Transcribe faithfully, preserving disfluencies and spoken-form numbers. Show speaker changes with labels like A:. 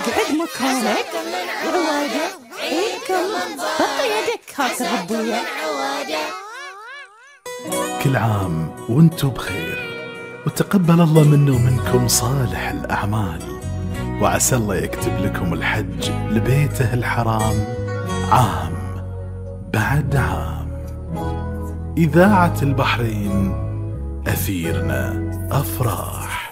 A: اقعد مكانك عوادة. عينكم بطي يدك هاك ربوية.
B: كل عام وانتم بخير، وتقبل الله منا ومنكم صالح الأعمال، وعسى الله يكتب لكم الحج لبيته الحرام عام بعد عام. إذاعة البحرين، أثيرنا أفراح.